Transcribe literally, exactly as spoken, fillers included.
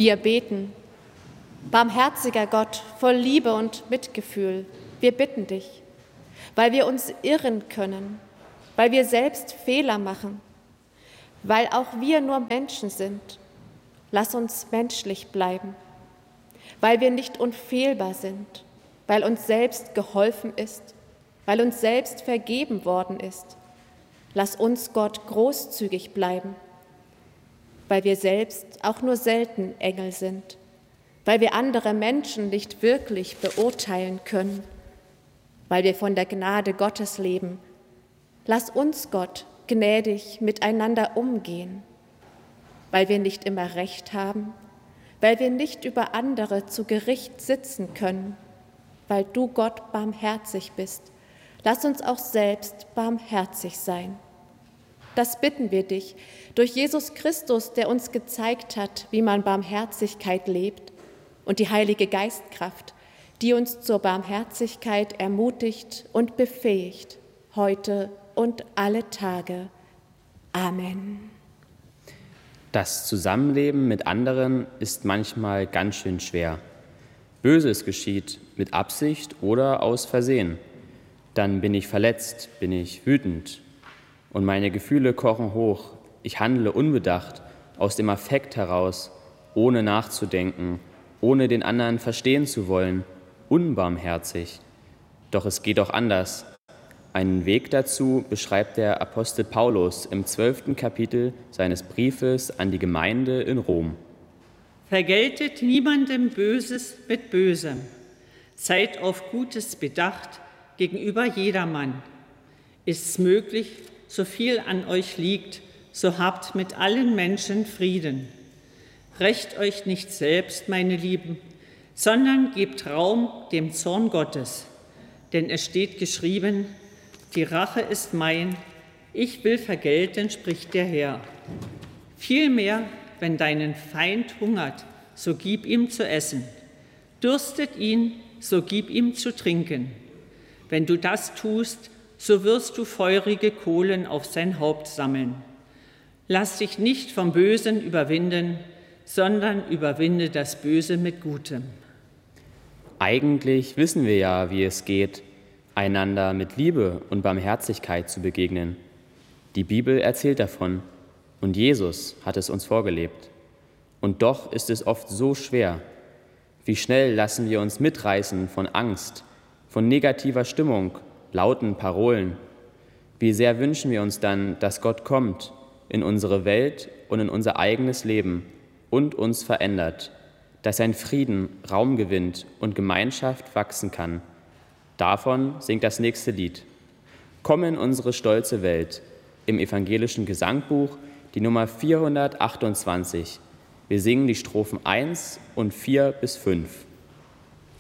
Wir beten. Barmherziger Gott, voll Liebe und Mitgefühl, wir bitten dich, weil wir uns irren können, weil wir selbst Fehler machen, weil auch wir nur Menschen sind. Lass uns menschlich bleiben, weil wir nicht unfehlbar sind, weil uns selbst geholfen ist, weil uns selbst vergeben worden ist. Lass uns, Gott, großzügig bleiben, weil wir selbst auch nur selten Engel sind, weil wir andere Menschen nicht wirklich beurteilen können, weil wir von der Gnade Gottes leben. Lass uns, Gott, gnädig miteinander umgehen, weil wir nicht immer Recht haben, weil wir nicht über andere zu Gericht sitzen können, weil du, Gott, barmherzig bist. Lass uns auch selbst barmherzig sein. Das bitten wir dich durch Jesus Christus, der uns gezeigt hat, wie man Barmherzigkeit lebt, und die Heilige Geistkraft, die uns zur Barmherzigkeit ermutigt und befähigt, heute und alle Tage. Amen. Das Zusammenleben mit anderen ist manchmal ganz schön schwer. Böses geschieht mit Absicht oder aus Versehen. Dann bin ich verletzt, bin ich wütend und meine Gefühle kochen hoch. Ich handle unbedacht, aus dem Affekt heraus, ohne nachzudenken, ohne den anderen verstehen zu wollen, unbarmherzig. Doch es geht auch anders. Einen Weg dazu beschreibt der Apostel Paulus im zwölften Kapitel seines Briefes an die Gemeinde in Rom. Vergeltet niemandem Böses mit Bösem. Seid auf Gutes bedacht gegenüber jedermann. Ist es möglich, so viel an euch liegt, so habt mit allen Menschen Frieden. Rächt euch nicht selbst, meine Lieben, sondern gebt Raum dem Zorn Gottes. Denn es steht geschrieben, die Rache ist mein, ich will vergelten, spricht der Herr. Vielmehr, wenn deinen Feind hungert, so gib ihm zu essen. Dürstet ihn, so gib ihm zu trinken. Wenn du das tust, so wirst du feurige Kohlen auf sein Haupt sammeln. Lass dich nicht vom Bösen überwinden, sondern überwinde das Böse mit Gutem. Eigentlich wissen wir ja, wie es geht, einander mit Liebe und Barmherzigkeit zu begegnen. Die Bibel erzählt davon und Jesus hat es uns vorgelebt. Und doch ist es oft so schwer. Wie schnell lassen wir uns mitreißen von Angst, von negativer Stimmung, lauten Parolen. Wie sehr wünschen wir uns dann, dass Gott kommt in unsere Welt und in unser eigenes Leben und uns verändert, dass sein Frieden Raum gewinnt und Gemeinschaft wachsen kann. Davon singt das nächste Lied. Komm in unsere stolze Welt, im evangelischen Gesangbuch, die Nummer vierhundertachtundzwanzig. Wir singen die Strophen eins und vier bis fünf.